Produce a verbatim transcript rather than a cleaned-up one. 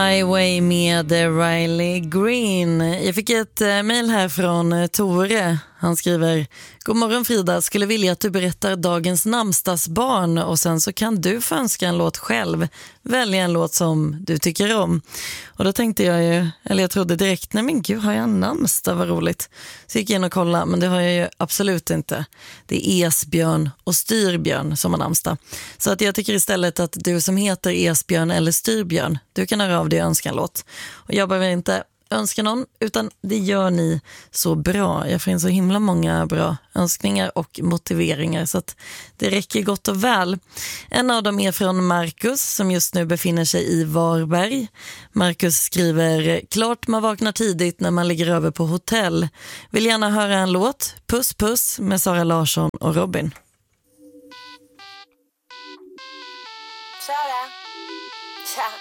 Highway med Riley Green. Jag fick ett eh, mejl här från eh, Tore. Han skriver: God morgon Frida, skulle vilja att du berättar dagens namnsdagsbarn och sen så kan du få önska en låt själv. Välja en låt som du tycker om. Och då tänkte jag ju, eller jag trodde direkt, nej men gud, har jag en namnsdag, vad roligt. Så gick jag in och kollade, men det har jag ju absolut inte. Det är Esbjörn och Styrbjörn som har namnsdag. Så att jag tycker istället att du som heter Esbjörn eller Styrbjörn, du kan höra av dig och önska en låt. Och jag behöver inte önska någon, utan det gör ni så bra. Jag får in så himla många bra önskningar och motiveringar, så att det räcker gott och väl. En av dem är från Marcus som just nu befinner sig i Varberg. Marcus skriver: klart man vaknar tidigt när man ligger över på hotell. Vill gärna höra en låt. Puss puss med Sara Larsson och Robin. Sara. Tja.